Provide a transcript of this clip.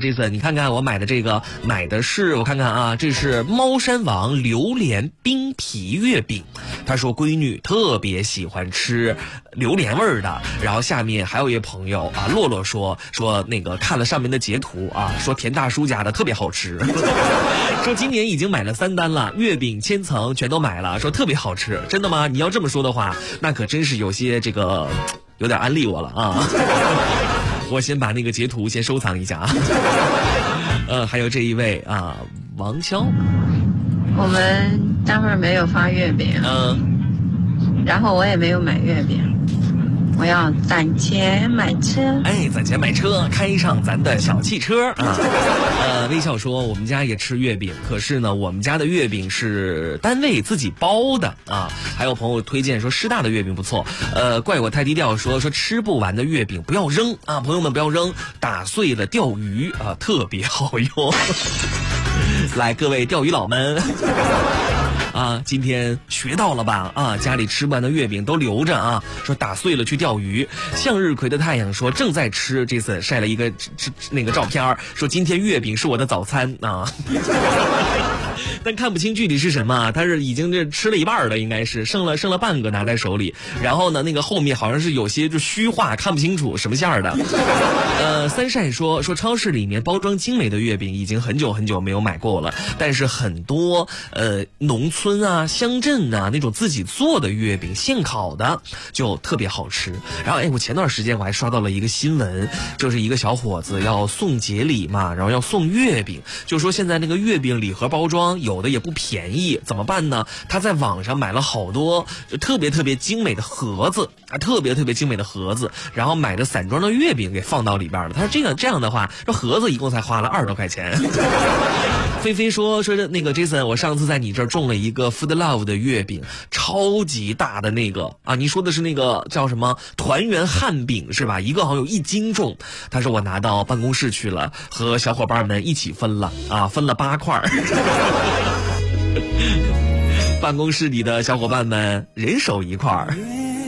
Jason， 你看看我买的这个，买的是我看看啊，这是猫山王榴莲冰皮月饼。他说闺女特别喜欢吃榴莲味儿的。然后下面还有一位朋友啊，洛洛说那个看了上面的截图啊，说田大叔家的特别好吃。说今年已经买了3单了，月饼千层全都买了，说特别好吃。真的吗？你要这么说的话，那可真是有些这个有点安利我了啊。我先把那个截图先收藏一下啊。还有这一位啊，王潇， 我们待会儿没有发月饼，然后我也没有买月饼，我要攒钱买车。 哎，攒钱买车，开上咱的小汽车啊！微笑说我们家也吃月饼，可是呢，我们家的月饼是单位自己包的啊。还有朋友推荐说师大的月饼不错。怪我太低调说吃不完的月饼不要扔啊，朋友们不要扔，打碎了钓鱼啊，特别好用。来，各位钓鱼佬们。啊，今天学到了吧？啊，家里吃不完的月饼都留着啊，说打碎了去钓鱼。向日葵的太阳说正在吃，这次晒了一个那个照片，说今天月饼是我的早餐啊。但看不清具体是什么，他是已经这吃了一半了，应该是剩了半个拿在手里。然后呢，那个后面好像是有些就虚化，看不清楚什么馅儿的。三晒说超市里面包装精美的月饼已经很久很久没有买过了，但是很多农村啊、乡镇啊那种自己做的月饼，现烤的就特别好吃。然后我前段时间我还刷到了一个新闻，就是一个小伙子要送节礼嘛，然后要送月饼，就说现在那个月饼礼盒包装有的也不便宜，怎么办呢？他在网上买了好多就特别精美的盒子啊，特别精美的盒子，然后买的散装的月饼给放到里边了。他说这样的话，这盒子一共才花了20多块钱。菲菲说那个 Jason， 我上次在你这儿种了一个 Food Love 的月饼，超级大的那个啊，你说的是那个叫什么团圆汉饼是吧？一个好像有1斤重。他说我拿到办公室去了，和小伙伴们一起分了啊，分了8块。办公室里的小伙伴们人手1块。